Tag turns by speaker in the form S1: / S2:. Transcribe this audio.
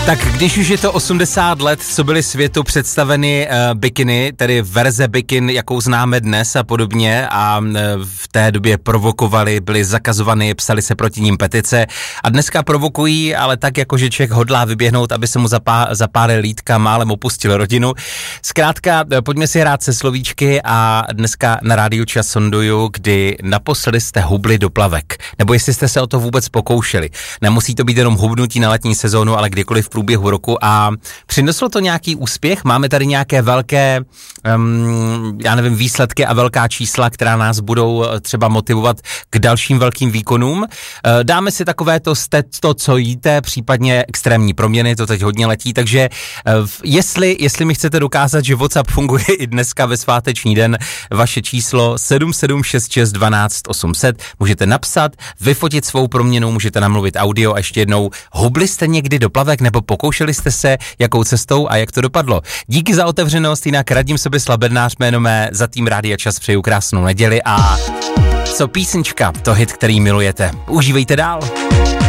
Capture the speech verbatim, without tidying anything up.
S1: Tak když už je to osmdesát let, co byly světu představeny uh, bikiny, tedy verze bikin, jakou známe dnes a podobně, a uh, v té době provokovali, byly zakazovány, psali se proti ním petice a dneska provokují, ale tak jako, že člověk hodlá vyběhnout, aby se mu za, pá, za pár lítka málem opustil rodinu. Zkrátka, pojďme si hrát se slovíčky a dneska na Rádiu Čas sonduju, kdy naposledy jste hubli do plavek, nebo jestli jste se o to vůbec pokoušeli. Nemusí to být jenom hubnutí na letní sezónu, ale kdykoliv v průběhu roku. A přineslo to nějaký úspěch? Máme tady nějaké velké, um, já nevím, výsledky a velká čísla, která nás budou třeba motivovat k dalším velkým výkonům. Dáme si takové to, jste to, co jíte, případně extrémní proměny, to teď hodně letí, takže jestli, jestli mi chcete dokázat, že WhatsApp funguje i dneska ve sváteční den, vaše číslo sedm sedm šest šest dvanáct osm set, můžete napsat, vyfotit svou proměnu, můžete namluvit audio a ještě jednou, hubli jste někdy do plavek nebo pokoušeli jste se, jakou cestou a jak to dopadlo. Díky za otevřenost, jinak radím sobě Bednář, jméno mé, za tým Rádia Čas přeju krásnou neděli a co písnička, to hit, který milujete. Užívejte dál.